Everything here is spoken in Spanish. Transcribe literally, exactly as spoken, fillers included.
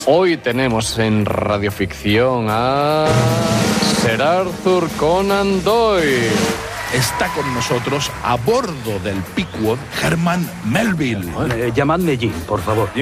Hoy tenemos en Radioficción a Sir Arthur Conan Doyle. Está con nosotros a bordo del Pickwood Herman Melville. Eh, llamadme Jim, por favor.